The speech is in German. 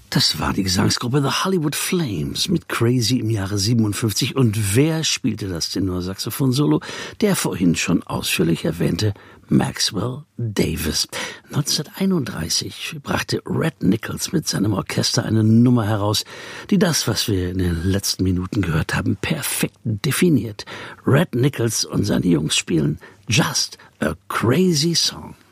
Das war die Gesangsgruppe The Hollywood Flames mit Crazy im Jahre 57. Und wer spielte das Tenorsaxophon-Solo? Der vorhin schon ausführlich erwähnte Maxwell Davis. 1931 brachte Red Nichols mit seinem Orchester eine Nummer heraus, die das, was wir in den letzten Minuten gehört haben, perfekt definiert. Red Nichols und seine Jungs spielen Just a Crazy Song.